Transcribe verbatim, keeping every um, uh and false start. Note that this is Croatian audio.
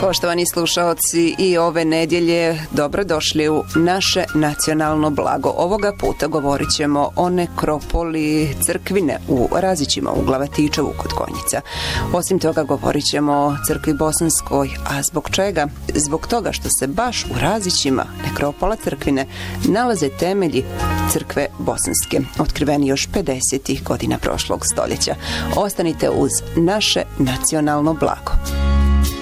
Poštovani slušaoci, i ove nedjelje dobrodošli u naše nacionalno blago. Ovoga puta govorit ćemo o nekropoli crkvine u Razićima u Glavatičevu kod Konjica. Osim toga govorit ćemo o crkvi Bosanskoj, a zbog čega? Zbog toga što se baš u Razićima nekropola crkvine nalaze temelji crkve Bosanske, otkriveni još pedesetih godina prošlog stoljeća. Ostanite uz naše nacionalno blago.